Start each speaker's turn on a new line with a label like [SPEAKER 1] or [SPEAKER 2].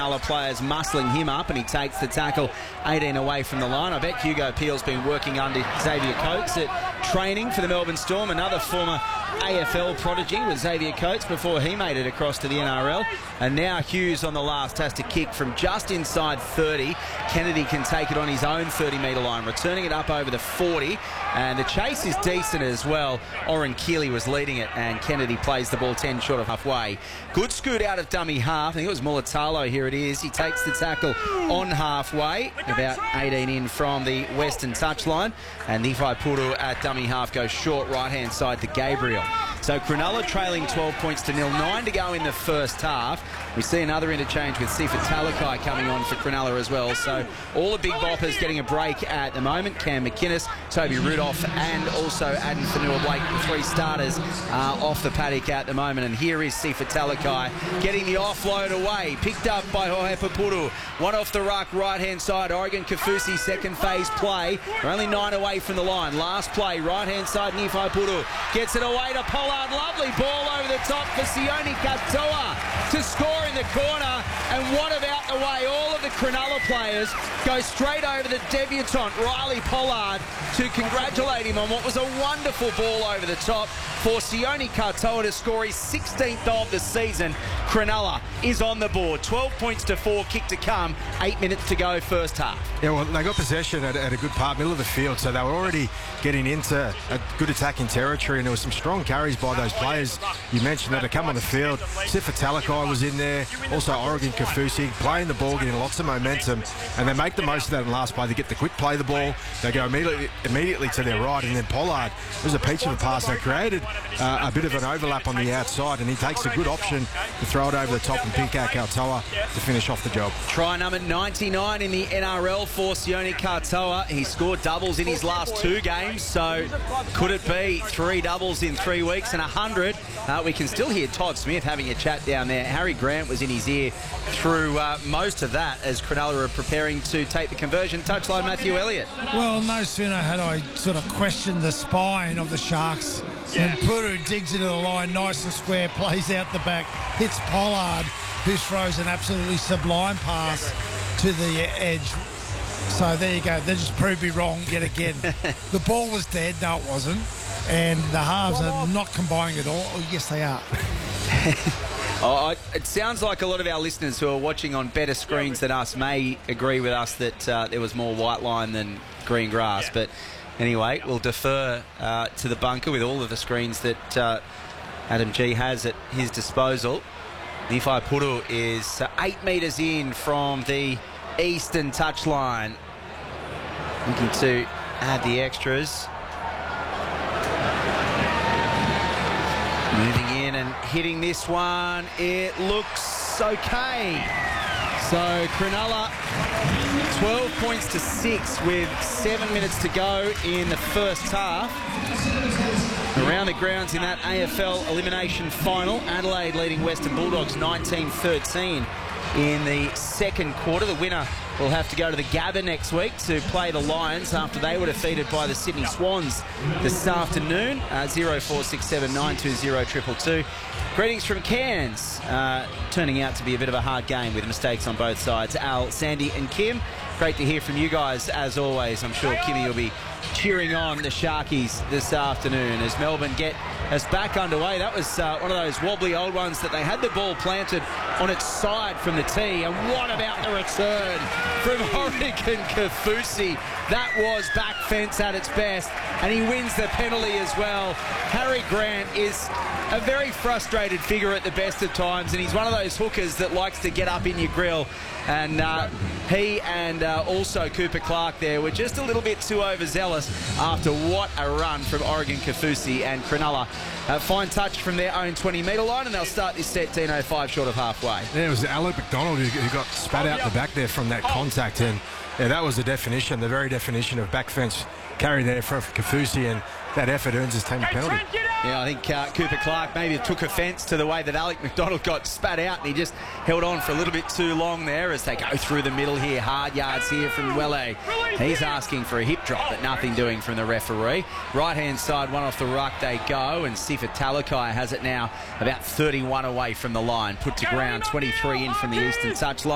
[SPEAKER 1] Cronulla players muscling him up, and he takes the tackle 18 away from the line. I bet Hugo Peel's been working under Xavier Coates at training for the Melbourne Storm, another former AFL prodigy with Xavier Coates before he made it across to the NRL. And now Hughes on the last has to kick from just inside 30. Kennedy can take it on his own 30-metre line, returning it up over the 40. And the chase is decent as well. Oren Keeley was leading it, and Kennedy plays the ball 10 short of halfway. Good scoot out of dummy half. I think it was Mulatalo. Here it is. He takes the tackle on halfway, about 18 in from the western touchline. And Nifai Puru at dummy half goes short right-hand side to Gabriel. So Cronulla trailing 12 points to 0. 9 to go in the first half. We see another interchange with Sifa Talakai coming on for Cronulla as well. So all the big boppers getting a break at the moment. Cam McInnes, Toby Rudolph, and also Aden Fanua-Blake, the three starters off the paddock at the moment. And here is Sifa Talakai getting the offload away. Picked up by Hohepa Puru. One off the ruck, right-hand side. Oregon Kafusi, second phase play. They're only 9 away from the line. Last play, right-hand side, Nifai Puru gets it away to Pollard. Lovely ball over the top for Sione Katoa to score in the corner. And what about the way all of the Cronulla players go straight over the debutant Riley Pollard to congratulate him on what was a wonderful ball over the top for Sione Katoa to score his 16th of the season. Cronulla is on the board. 12 points to 4, kick to come. 8 minutes to go, first half.
[SPEAKER 2] Yeah, well, they got possession at a good part, middle of the field, so they were already getting into a good attacking territory, and there were some strong carries by those players you mentioned that had come on the field. Sifa Talakai was in there, also Oregon Kafusi, playing the ball, getting lots of momentum, and they make the most of that in the last play. They get the quick play the ball, they go immediately to their right, and then Pollard, it was a peach of a pass. They created a bit of an overlap on the outside, and he takes a good option to throw it over the top and pick out Katoa to finish off the job.
[SPEAKER 1] Try number 99 in the NRL for Sione Katoa. He scored doubles in his last 2 games, so could it be 3 doubles in 3 weeks and 100? We can still hear Todd Smith having a chat down there. Harry Grant was in his ear through most of that as Cronulla are preparing to take the conversion. Touchline, Matthew Elliott.
[SPEAKER 3] Well, no sooner had I sort of questioned the spine of the Sharks and Puru digs into the line nice and square, plays out the back, hits Pollard, who throws an absolutely sublime pass to the edge. So there you go. They just proved me wrong yet again. The ball was dead. No, it wasn't. And the halves are not combining at all. Oh, yes, they are.
[SPEAKER 1] It sounds like a lot of our listeners who are watching on better screens than us may agree with us that there was more white line than green grass. But anyway, we'll defer to the bunker with all of the screens that Adam G has at his disposal. Nifai Puru is 8 metres in from the eastern touchline, looking to add the extras. Moving in and hitting this one, it looks okay. So Cronulla 12 points to 6 with 7 minutes to go in the first half. Around the grounds in that AFL elimination final, Adelaide leading Western Bulldogs 19-13 in the second quarter. The winner will have to go to the Gabba next week to play the Lions after they were defeated by the Sydney Swans this afternoon. 0467 920 222. Greetings from Cairns. Turning out to be a bit of a hard game with mistakes on both sides. Al, Sandy and Kim, great to hear from you guys as always. I'm sure Kimmy will be cheering on the Sharkies this afternoon as Melbourne get us back underway. That was one of those wobbly old ones that they had the ball planted on its side from the tee. And what about the return from Oregon Kafusi? That was back fence at its best, and he wins the penalty as well. Harry Grant is a very frustrated figure at the best of times, and he's one of those hookers that likes to get up in your grill. And he and also Cooper Clark there were just a little bit too overzealous after what a run from Oregon Kafusi and Cronulla. Fine touch from their own 20-metre line, and they'll start this set 10:05 short of halfway.
[SPEAKER 2] Yeah, it was Alec McDonald who got spat out the back there from that contact, and yeah, that was the definition, the very definition of back fence carry there for Kafusi, and that effort earns his team a penalty.
[SPEAKER 1] Yeah, I think Cooper Clark maybe took offence to the way that Alec McDonald got spat out, and he just held on for a little bit too long there as they go through the middle here. Hard yards here from Welle. He's asking for a hip drop, but nothing doing from the referee. Right-hand side, one off the ruck they go, and Sifa Talakai has it now about 31 away from the line. Put to ground, 23 in from the eastern touchline.